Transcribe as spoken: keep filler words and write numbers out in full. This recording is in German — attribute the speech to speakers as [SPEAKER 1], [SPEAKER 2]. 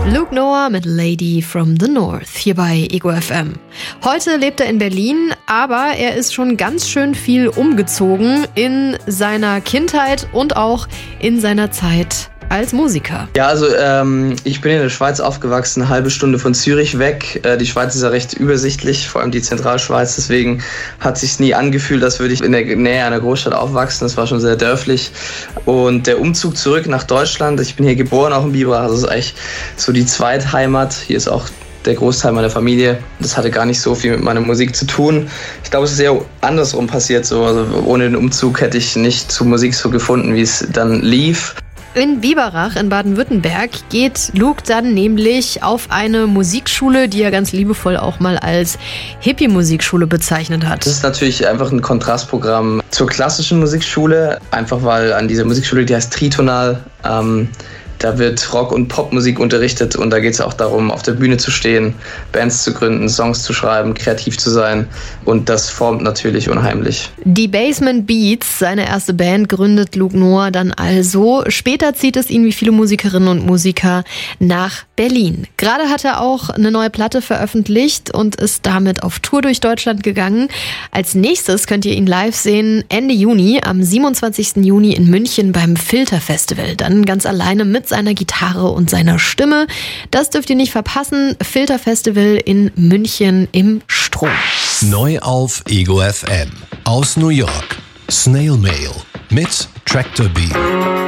[SPEAKER 1] Luke Noah mit Lady from the North hier bei Ego F M. Heute lebt er in Berlin, aber er ist schon ganz schön viel umgezogen in seiner Kindheit und auch in seiner Zeit als Musiker.
[SPEAKER 2] Ja, also ähm, ich bin in der Schweiz aufgewachsen, eine halbe Stunde von Zürich weg. Äh, die Schweiz ist ja recht übersichtlich, vor allem die Zentralschweiz. Deswegen hat es sich nie angefühlt, als würde ich in der Nähe einer Großstadt aufwachsen. Das war schon sehr dörflich. Und der Umzug zurück nach Deutschland, ich bin hier geboren, auch in Biberach. Das ist eigentlich so die Zweitheimat. Hier ist auch der Großteil meiner Familie. Das hatte gar nicht so viel mit meiner Musik zu tun. Ich glaube, es ist eher andersrum passiert. So. Also ohne den Umzug hätte ich nicht zur Musik so gefunden, wie es dann lief.
[SPEAKER 1] In Biberach in Baden-Württemberg geht Luke dann nämlich auf eine Musikschule, die er ganz liebevoll auch mal als Hippie-Musikschule bezeichnet hat.
[SPEAKER 2] Das ist natürlich einfach ein Kontrastprogramm zur klassischen Musikschule, einfach weil an dieser Musikschule, die heißt Tritonal, ähm, da wird Rock- und Popmusik unterrichtet und da geht es auch darum, auf der Bühne zu stehen, Bands zu gründen, Songs zu schreiben, kreativ zu sein und das formt natürlich unheimlich.
[SPEAKER 1] Die Basement Beats, seine erste Band, gründet Luke Noah dann also. Später zieht es ihn wie viele Musikerinnen und Musiker nach Berlin. Gerade hat er auch eine neue Platte veröffentlicht und ist damit auf Tour durch Deutschland gegangen. Als nächstes könnt ihr ihn live sehen Ende Juni, am siebenundzwanzigsten Juni in München beim Filter Festival. Dann ganz alleine mit seiner Gitarre und seiner Stimme. Das dürft ihr nicht verpassen. Filter Festival in München im Strom.
[SPEAKER 3] Neu auf Ego F M. Aus New York. Snail Mail mit Tractor Beam.